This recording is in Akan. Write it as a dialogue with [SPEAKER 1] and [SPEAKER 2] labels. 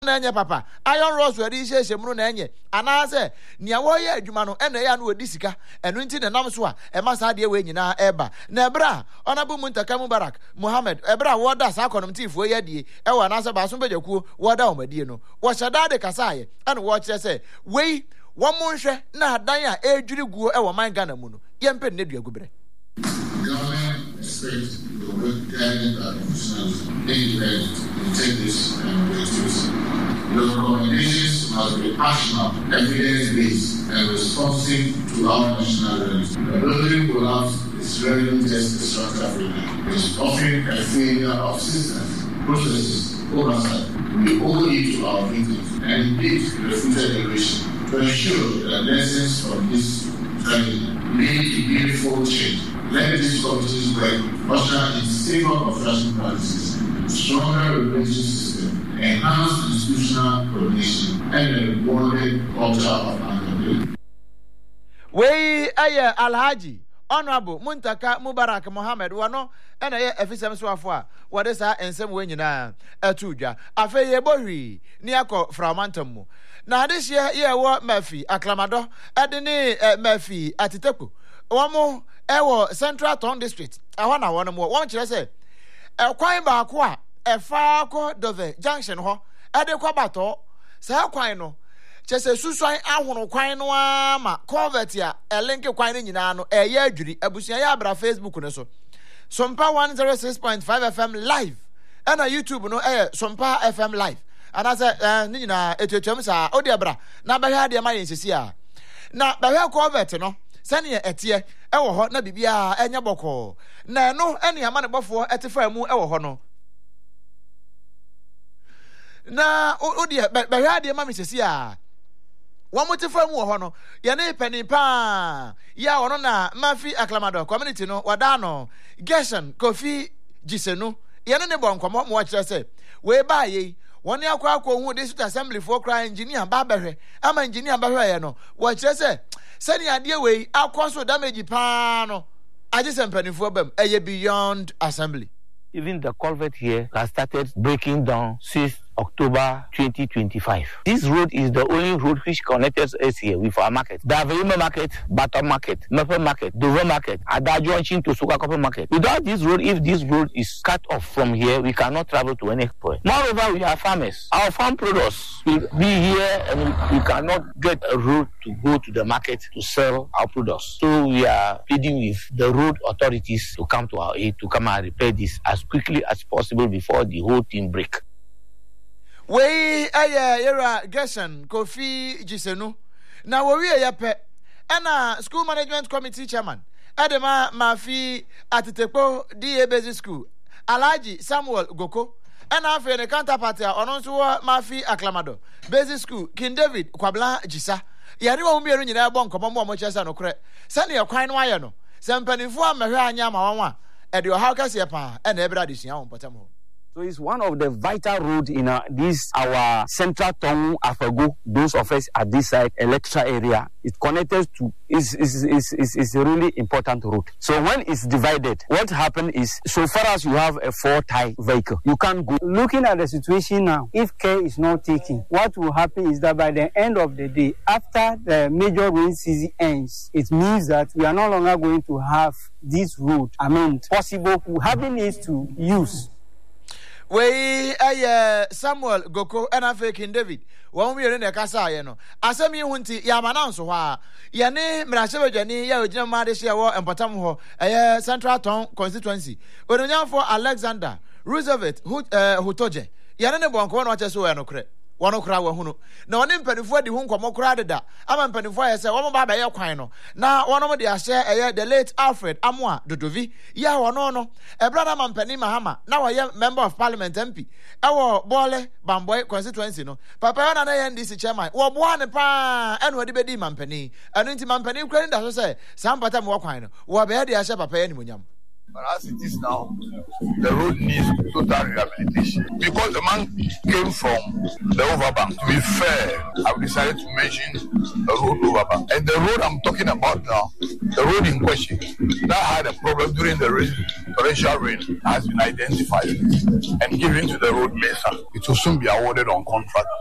[SPEAKER 1] Nanya papa, iron rods were this shemru nanye, and I say, Niawoya, Jumano, and the Yan with Disica, and winting and Namswa, and Masadia Wayna, Eba, Nebra, Honorable Muntakamu Barak, Mohammed, Ebra, what does Akonum Tif, Wayadi, Ewa Nasa Basumbejaku, Wada Medino, Washada de Kasai, and watch I say, Way, one monster, na Daya, Judy Gu, Ewa Mine Ganamuno, Yempe Nedia Gubre.
[SPEAKER 2] Government expects the work guided by professionals independent, integrity, and objectivity. The recommendations must be actionable, evidence-based, and responsive to our national realities. The building collapse is rarely just a structural failure. It is often a failure of systems, processes, oversight. We owe it to our victims and indeed the future generation to ensure that lessons from this tragedy lead to meaningful change. Let these committees work, usher in safer professional practices, stronger regulatory system, enhanced institutional coordination, and a rewarded culture of accountability.
[SPEAKER 1] Way Aya Alhaji, Honorable Muntaka Mubarak Mohammed, Wano, and Aya Efisem Swafwa, what is that and some winning a tuja, a fair boy, Niako Framantamu. Now this year, what Murphy, Acclamado, Adene Murphy, Atitepu, one more. Ewo Central Town District. I want more. Won't you say? A quine bakwa, a far co dove junction ho, adequate bato, sa quino. Just a suswine, I want to quine ma, covetia, a link of quine in ano, a year jury, a busiabra Facebook neso. Sompa 106.5 FM live, and a YouTube no air, Sompa FM live. And I said, Nina, etuamsa, Odiabra, Nabaha, dear my insia. Now, Bahia covet, no. Sanya etie ewo ho na bibia enya boko na no ene amane bofo etefa mu ewo ho no na odi be hwa de ma mesesi a wo motefa mu ho no ye ne pani pa ya wono na mafi acclamado community no wada no Gerson Kofi Gisenu ye ne bonkomo mo kire se we ba ye woni akwa hu district assembly for cry engineer ba behwe ama engineer ba hwe ye no wo kire se send your dear way, our cost damage pano. I just am penny for them, beyond assembly.
[SPEAKER 3] Even the culvert here has started breaking down since October 2025. This road is the only road which connects us here with our market. The Avelima market, Baton market, Mepe market, Dover market, Ada junction to Sukakope market. Without this road, if this road is cut off from here, we cannot travel to any point. Moreover, we are farmers. Our farm products will be here and we cannot get a road to go to the market to sell our products. So we are pleading with the road authorities to come to our aid, to come and repair this as quickly as possible before the whole thing break.
[SPEAKER 1] We era Gerson Kofi Gisenu. Now we are pe and school management committee chairman. Adema Mafi Atitepo DA Basic School. Alaji Samuel Goko. And after the counterpart on Mafi Acclamado. Basic School King David Kwabla Jisa. Yari wa umbi nyina bon komo mo chesa no kre. Sane ya kwan waya no. Sempanifo amehwe anya ma wanwa. E de how kase pa e na ebra desia won potamo.
[SPEAKER 4] So it's one of the vital roads in our central town Afago. Those of us at this side, Electra area, it connected to is a really important road. So when it's divided, what happens is, so far as you have a 4-tie vehicle, you can't go.
[SPEAKER 5] Looking at the situation now, if care is not taken, what will happen is that by the end of the day, after the major rain season ends, it means that we are no longer going to have this road. Possible having it to use.
[SPEAKER 1] We Samuel Goko and Afe King David. One we in the Casa, no. Asami Hunti Yamananso, Yane Mrasevajani, Yajam Madisia and Potamho, a Central Town constituency. When you for Alexander Roosevelt, Hutoje, Yanane Bonko, not just so no one okra wa hunu na one mpanifo de hu nkomo kra deda ama mpanifo ya se wo ba ba ye kwan no na wono de ahye the late Alfred Amoa Dodovi ya wono no ebrada mampani Mahama na wa ye member of parliament MP ewo Bole Bamboy constituency no papa na na NDC chairman wo boa ne pa eno de bedi mampani eno nti mampani kra nda so se sampata me wo kwan no wo ba ye de ahye papa ye nimonyam.
[SPEAKER 6] But as it is now, the road needs total rehabilitation. Because the man came from the overbank, to be fair, I've decided to mention the road overbank. And the road I'm talking about now, the road in question, that had a problem during the torrential rain, has been identified and given to the road maker. It will soon be awarded on contract.